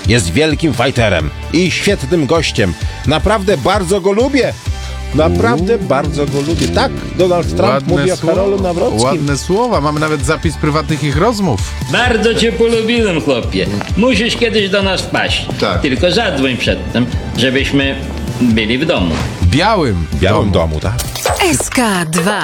Jest wielkim fighterem i świetnym gościem. Naprawdę bardzo go lubię. Naprawdę bardzo go lubię. Tak, Donald Trump mówi o Karolu Nawrockim. Ładne słowa, mamy nawet zapis prywatnych ich rozmów. Bardzo cię polubiłem, chłopie. Musisz kiedyś do nas wpaść. Tak. Tylko zadzwoń przedtem, żebyśmy byli w domu. Białym W Białym Domu, tak? SK2